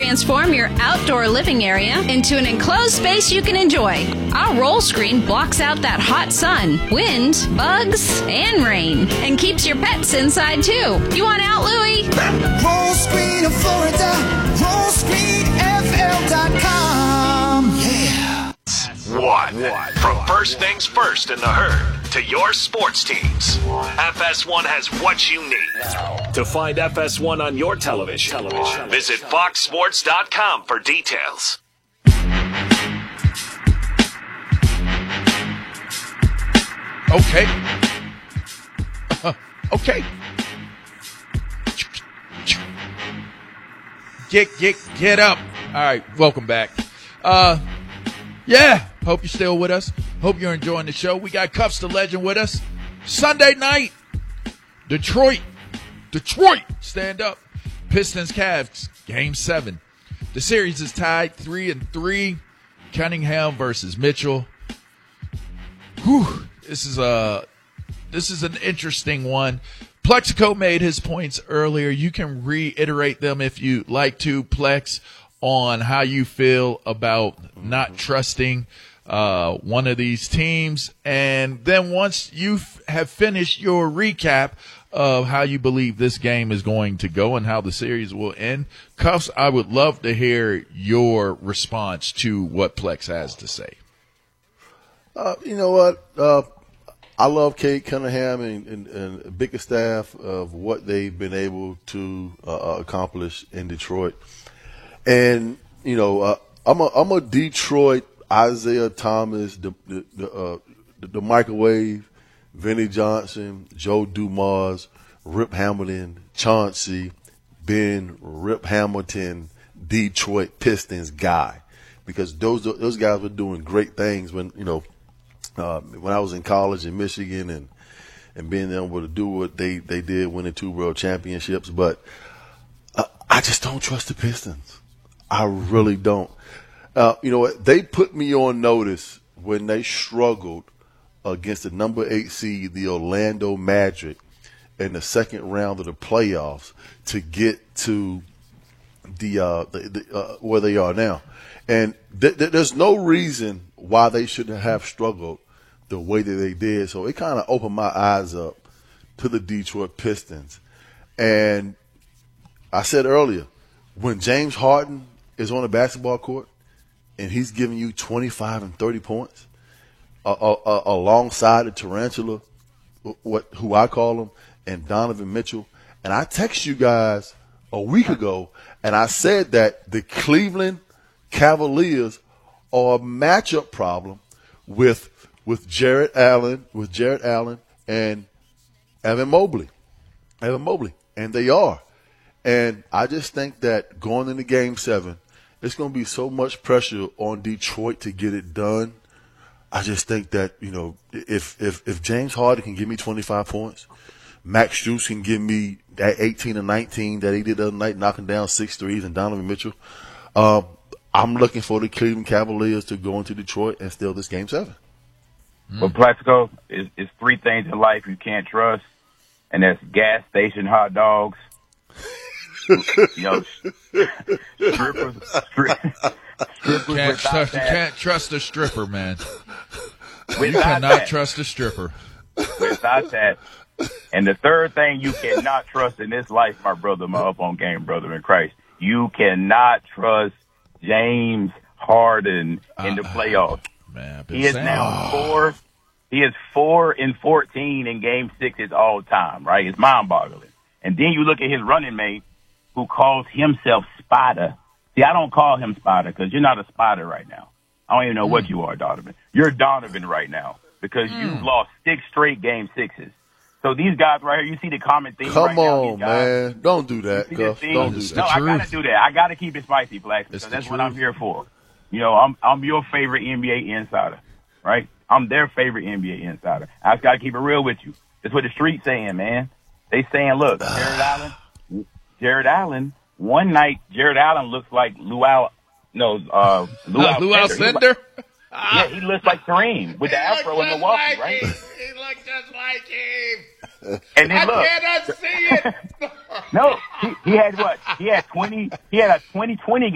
transform your outdoor living area into an enclosed space you can enjoy. Our roll screen blocks out that hot sun, wind, bugs, and rain, and keeps your pets inside too. You want out, Louie? Roll Screen of Florida, rollscreenfl.com. Yeah. One. From First Things First in the Herd to your sports teams, FS1 has what you need. To find FS1 on your television, visit foxsports.com for details. Okay. Get up. All right, welcome back. Hope you're still with us. Hope you're enjoying the show. We got Cuffs the Legend with us. Sunday night, Detroit, stand up. Pistons Cavs, Game 7. The series is tied 3-3. Cunningham versus Mitchell. This is an interesting one. Plexico made his points earlier. You can reiterate them if you like to, Plex, on how you feel about not trusting one of these teams. And then once you have finished your recap of how you believe this game is going to go and how the series will end, Cuffs, I would love to hear your response to what Plex has to say. You know what? I love Cade Cunningham and Bickerstaff of what they've been able to accomplish in Detroit. And, you know, I'm a Detroit Isaiah Thomas, the microwave, Vinnie Johnson, Joe Dumars, Rip Hamilton, Chauncey, Ben, Rip Hamilton, Detroit Pistons guy, because those guys were doing great things when when I was in college in Michigan and being able to do what they did, winning 2 world championships. But I just don't trust the Pistons. I really don't. You know what? They put me on notice when they struggled against the number 8 seed, the Orlando Magic, in the second round of the playoffs to get to the where they are now. And there's no reason why they shouldn't have struggled the way that they did. So it kind of opened my eyes up to the Detroit Pistons. And I said earlier, when James Harden is on a basketball court and he's giving you 25 and 30 points alongside the Tarantula, who I call him, and Donovan Mitchell. And I text you guys a week ago, and I said that the Cleveland Cavaliers are a matchup problem with Jarrett Allen and Evan Mobley, and they are. And I just think that going into Game 7, it's going to be so much pressure on Detroit to get it done. I just think that, you know, if James Harden can give me 25 points, Max Strus can give me that 18 and 19 that he did the other night, knocking down 6 threes, and Donovan Mitchell, I'm looking for the Cleveland Cavaliers to go into Detroit and steal this Game 7. But Plaxico, it's 3 things in life you can't trust, and that's gas station hot dogs, strippers. You can't trust a stripper, man. You cannot trust a stripper. Without that. And the third thing you cannot trust in this life, my brother, my up on game brother in Christ, you cannot trust James Harden in the playoffs. Man, he is now 4. He is 4-14 in Game 6 all time. Right, it's mind-boggling. And then you look at his running mate, who calls himself Spider. See, I don't call him Spider because you're not a Spider right now. I don't even know what you are, Donovan. You're Donovan right now because you've lost 6 straight Game 6s. So these guys right here, you see the common theme right now. Come on, man. Don't do that, Cuff. Don't do that. No, I got to do that. I got to keep it spicy, Black, because that's what I'm here for. You know, I'm your favorite NBA insider, right? I'm their favorite NBA insider. I just got to keep it real with you. That's what the street's saying, man. They saying, look, Jared Allen, one night, Jared Allen looks like Luau Alcindor? Yeah, he looks like Kareem with the afro in Milwaukee, right? He looks just like him. And then I cannot see it. No, he had what? He had a 2020